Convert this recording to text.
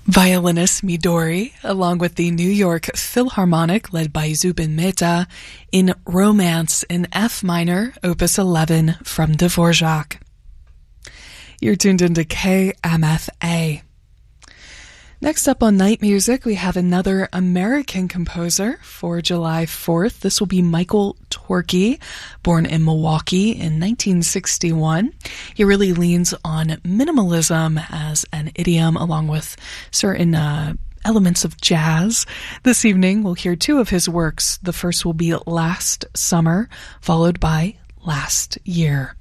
Violinist Midori, along with the New York Philharmonic led by Zubin Mehta, in Romance in F minor, Opus 11 from Dvorak. You're tuned into KMFA. Next up on Night Music, we have another American composer for July 4th. This will be Michael Torke, born in Milwaukee in 1961. He really leans on minimalism as an idiom, along with certain elements of jazz. This evening, we'll hear two of his works. The first will be Last Summer, followed by Last Year.